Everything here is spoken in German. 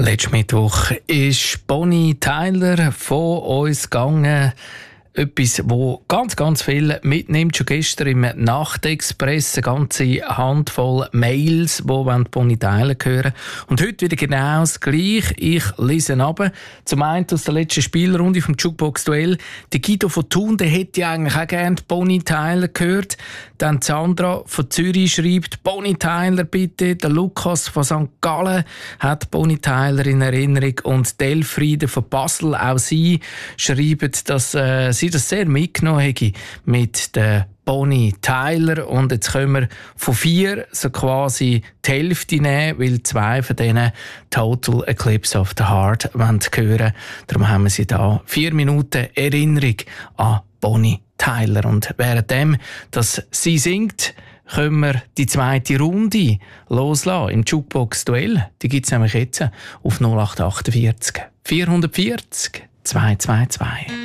Letzten Mittwoch ist Bonnie Tyler von uns gegangen. Etwas, wo ganz viel mitnimmt. Schon gestern im Nachtexpress eine ganze Handvoll Mails, die Bonnie Tyler hören. Und heute wieder genau das Gleiche. Ich lese ab. Zum einen aus der letzten Spielrunde vom Jukebox-Duell. Der Guido von Thun, der hätte ja eigentlich auch gerne Bonnie Tyler gehört. Dann Sandra von Zürich schreibt, Bonnie Tyler bitte. Der Lukas von St. Gallen hat Bonnie Tyler in Erinnerung. Und Delfriede von Basel, auch sie schreiben, dass sie das sehr mitgenommen hätte mit der Bonnie Tyler. Und jetzt können wir von 4 so quasi die Hälfte nehmen, weil 2 von denen Total Eclipse of the Heart hören. Darum haben wir sie da 4 Minuten Erinnerung an Bonnie Tyler. Und währenddem, dass sie singt, können wir die zweite Runde loslassen im Jukebox-Duell. Die gibt es nämlich jetzt auf 0848 440 222.